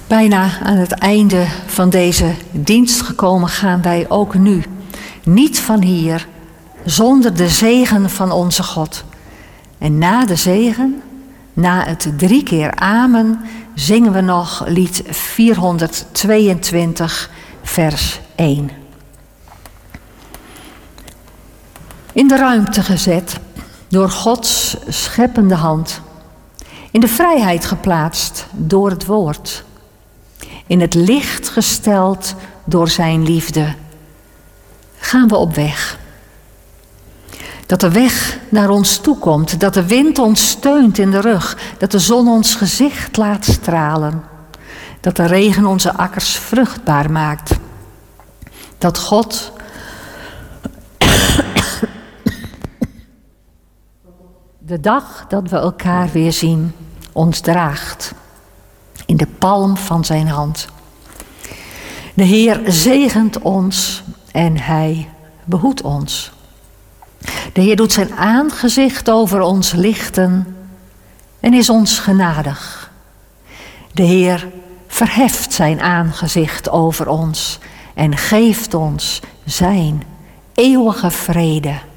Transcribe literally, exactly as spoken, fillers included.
Bijna aan het einde van deze dienst gekomen gaan wij ook nu niet van hier zonder de zegen van onze God. En na de zegen, na het drie keer amen, zingen we nog lied vierhonderdtweeëntwintig, vers één. In de ruimte gezet door Gods scheppende hand, in de vrijheid geplaatst door het woord, in het licht gesteld door zijn liefde, gaan we op weg. Dat de weg naar ons toe komt, dat de wind ons steunt in de rug, dat de zon ons gezicht laat stralen, dat de regen onze akkers vruchtbaar maakt, dat God de dag dat we elkaar weer zien, ons draagt in de palm van zijn hand. De Heer zegent ons en hij behoedt ons. De Heer doet zijn aangezicht over ons lichten en is ons genadig. De Heer verheft zijn aangezicht over ons en geeft ons zijn eeuwige vrede.